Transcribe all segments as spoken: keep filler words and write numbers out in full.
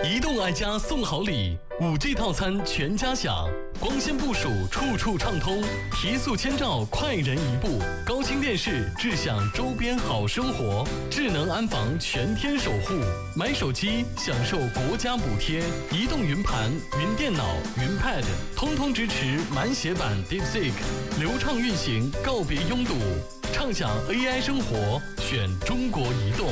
移动爱家送好礼，五 G 套餐全家享，光纤部署处处畅通，提速千兆快人一步，高清电视智享周边好生活，智能安防全天守护，买手机享受国家补贴，移动云盘、云电脑、云 Pad 通通支持满血版 DeepSeek， 流畅运行，告别拥堵，畅享 A I 生活，选中国移动。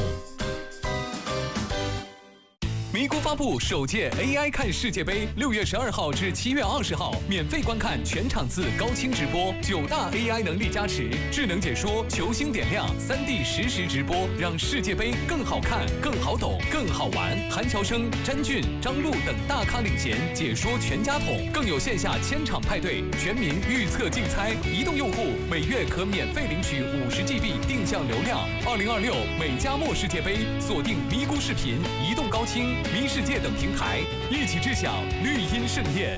咪咕发布首届 A I 看世界杯，六月十二号至七月二十号，免费观看全场次高清直播，九大 A I 能力加持，智能解说，球星点亮，三 D 实时直播，让世界杯更好看、更好懂、更好玩。韩乔生、詹俊、张璐等大咖领衔，解说全家桶，更有线下千场派对，全民预测竞猜。移动用户每月可免费领取五十 G B 定向流量。二零二六美加墨世界杯，锁定咪咕视频、移动高清、咪世界等平台，一起智享绿茵盛宴。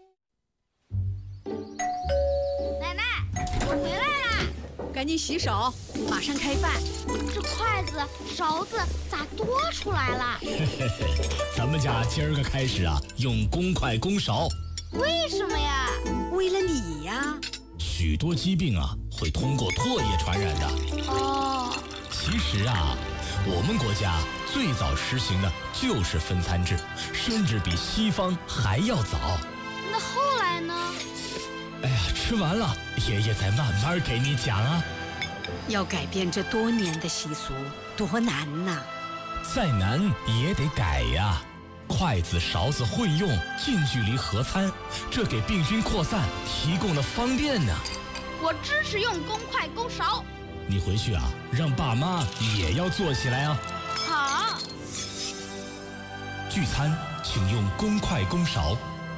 奶奶，我回来啦！ 赶紧洗手，马上开饭。 这筷子、勺子咋多出来了？ 嘿嘿嘿，咱们家今儿个开始啊，用公筷公勺。 为什么呀？ 为了你呀。 许多疾病啊，会通过唾液传染的。 哦。 其实啊，我们国家最早实行的就是分餐制，甚至比西方还要早。 那后来呢？ 哎呀，吃完了，爷爷再慢慢给你讲啊。 要改变这多年的习俗，多难呐！ 再难也得改呀。筷子、勺子会用，近距离合餐，这给病菌扩散提供了方便呢。 我支持用公筷公勺。 你回去啊，让爸妈也要做起来啊。 好。 聚餐请用公筷公勺。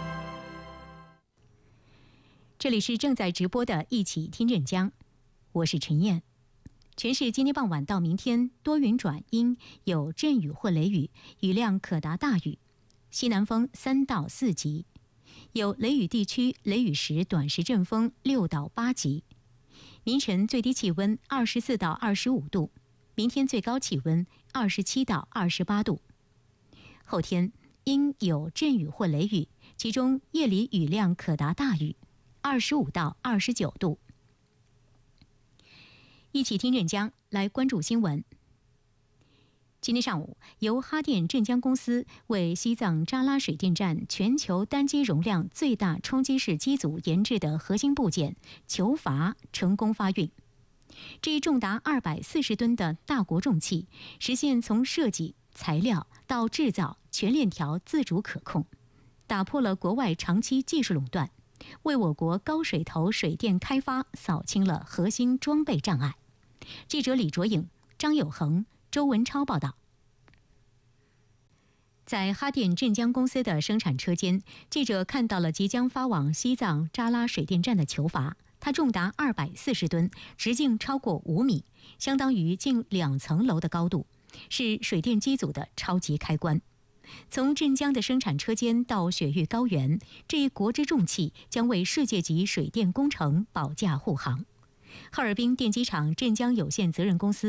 这里是正在直播的一起听镇江，我是陈燕。全市今天傍晚到明天多云转阴，有阵雨或雷雨，雨量可达大雨，西南风三到四级，有雷雨地区雷雨时短时阵风六到八级。明晨最低气温二十四到二十五度，明天最高气温二十七到二十八度。后天因有阵雨或雷雨，其中夜里雨量可达大雨，二十五到二十九度。一起听镇江，来关注新闻。今天上午，由哈电镇江公司为西藏扎拉水电站全球单机容量最大冲击式机组研制的核心部件球阀成功发运。这一重达二百四十吨的大国重器，实现从设计、材料到制造全链条自主可控，打破了国外长期技术垄断，为我国高水头水电开发扫清了核心装备障碍。记者李卓颖、张有恒、周文超报道。在哈电镇江公司的生产车间，记者看到了即将发往西藏扎拉水电站的球阀，它重达二百四十吨，直径超过五米，相当于近两层楼的高度，是水电机组的超级开关。从镇江的生产车间到雪域高原，这一国之重器将为世界级水电工程保驾护航。哈尔滨电机厂镇江有限责任公司